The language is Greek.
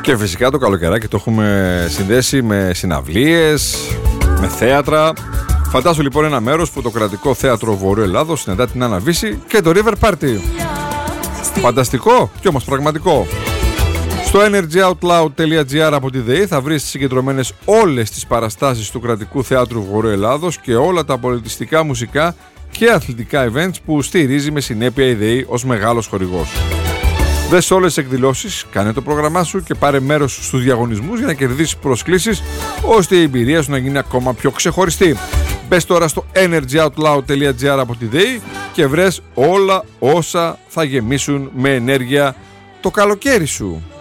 Και φυσικά το καλοκαιράκι το έχουμε συνδέσει με συναυλίες, με θέατρα. Φαντάσου λοιπόν ένα μέρος που το κρατικό θέατρο Βορείου Ελλάδος συναντά την Άννα Βύση και το River Party. Φανταστικό και όμως πραγματικό. Στο energyoutloud.gr από τη ΔΕΗ θα βρεις συγκεντρωμένες όλες τις παραστάσεις του κρατικού θέατρου Βορείου Ελλάδος και όλα τα πολιτιστικά, μουσικά και αθλητικά events που στηρίζει με συνέπεια η ΔΕΗ ως μεγάλος χορηγός. Δες όλες τις εκδηλώσεις, κάνε το πρόγραμμά σου και πάρε μέρος στους διαγωνισμούς για να κερδίσεις προσκλήσεις, ώστε η εμπειρία σου να γίνει ακόμα πιο ξεχωριστή. Μπες τώρα στο energyoutloud.gr από τη ΔΕΗ και βρες όλα όσα θα γεμίσουν με ενέργεια το καλοκαίρι σου.